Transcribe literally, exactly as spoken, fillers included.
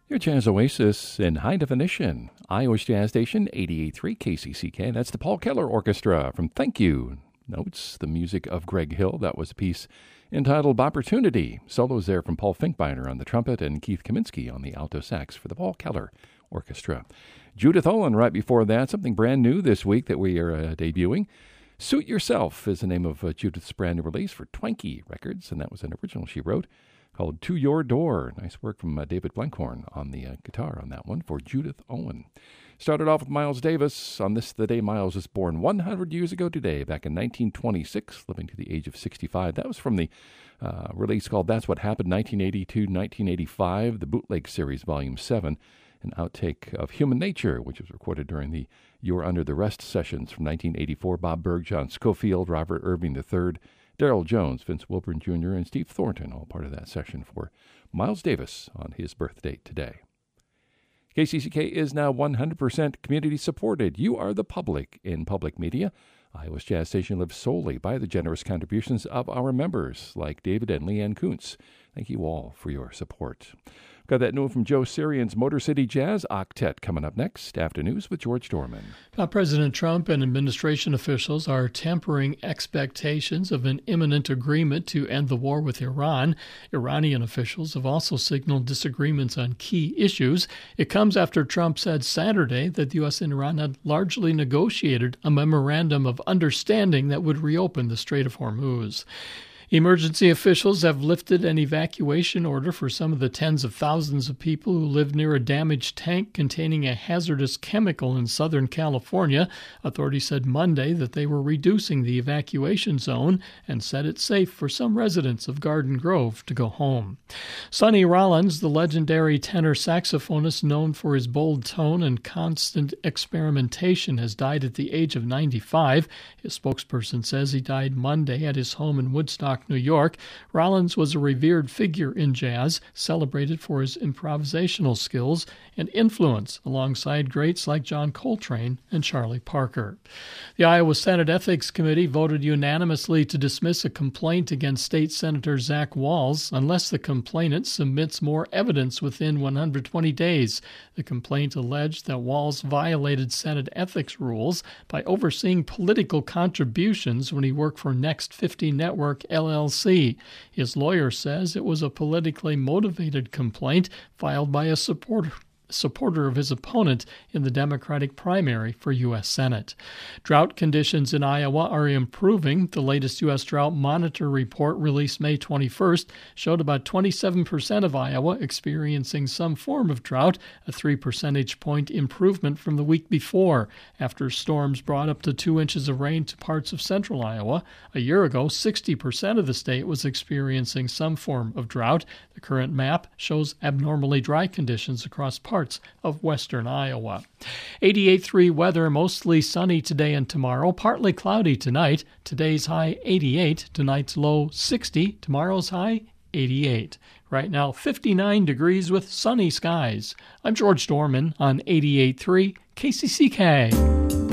Your Jazz Oasis in high definition. Iowa's Jazz Station, eighty-eight point three K C C K. That's the Paul Keller Orchestra from Thank You. Notes, the music of Greg Hill. That was a piece entitled Opportunity. Solos there from Paul Finkbeiner on the trumpet and Keith Kaminsky on the alto sax for the Paul Keller Orchestra. Judith Owen right before that. Something brand new this week that we are uh, debuting. Suit Yourself is the name of uh, Judith's brand new release for Twanky Records, and that was an original she wrote called To Your Door. Nice work from uh, David Blenkhorn on the uh, guitar on that one for Judith Owen. Started off with Miles Davis on this, the day Miles was born one hundred years ago today, back in nineteen twenty-six, living to the age of sixty-five. That was from the uh, release called That's What Happened, nineteen eighty-two to nineteen eighty-five, the Bootleg Series, Volume seven, an outtake of Human Nature, which was recorded during the You're Under the Rest sessions from nineteen eighty-four. Bob Berg, John Schofield, Robert Irving the third, Darrell Jones, Vince Wilburn Junior, and Steve Thornton, all part of that session for Miles Davis on his birthday today. K C C K is now one hundred percent community supported. You are the public in public media. Iowa's Jazz Station lives solely by the generous contributions of our members, like David and Leanne Kuntz. Thank you all for your support. Got that new one from Joe Sirian's Motor City Jazz Octet coming up next after news with George Dorman. Now, President Trump and administration officials are tempering expectations of an imminent agreement to end the war with Iran. Iranian officials have also signaled disagreements on key issues. It comes after Trump said Saturday that the U S and Iran had largely negotiated a memorandum of understanding that would reopen the Strait of Hormuz. Emergency officials have lifted an evacuation order for some of the tens of thousands of people who live near a damaged tank containing a hazardous chemical in Southern California. Authorities said Monday that they were reducing the evacuation zone and said it's safe for some residents of Garden Grove to go home. Sonny Rollins, the legendary tenor saxophonist known for his bold tone and constant experimentation, has died at the age of ninety-five. His spokesperson says he died Monday at his home in Woodstock, New York. Rollins was a revered figure in jazz, celebrated for his improvisational skills and influence alongside greats like John Coltrane and Charlie Parker. The Iowa Senate Ethics Committee voted unanimously to dismiss a complaint against State Senator Zach Walz unless the complainant submits more evidence within one hundred twenty days. The complaint alleged that Walz violated Senate ethics rules by overseeing political contributions when he worked for Next fifty Network, L L C. His lawyer says it was a politically motivated complaint filed by a supporter supporter of his opponent in the Democratic primary for U S Senate. Drought conditions in Iowa are improving. The latest U S Drought Monitor report released May twenty-first showed about twenty-seven percent of Iowa experiencing some form of drought, a three percentage point improvement from the week before, after storms brought up to two inches of rain to parts of central Iowa. A year ago, sixty percent of the state was experiencing some form of drought. The current map shows abnormally dry conditions across parts of western Iowa. eighty-eight point three weather, mostly sunny today and tomorrow, partly cloudy tonight. Today's high eighty-eight, tonight's low sixty, tomorrow's high eighty-eight. Right now, fifty-nine degrees with sunny skies. I'm George Dorman on eighty-eight point three K C C K.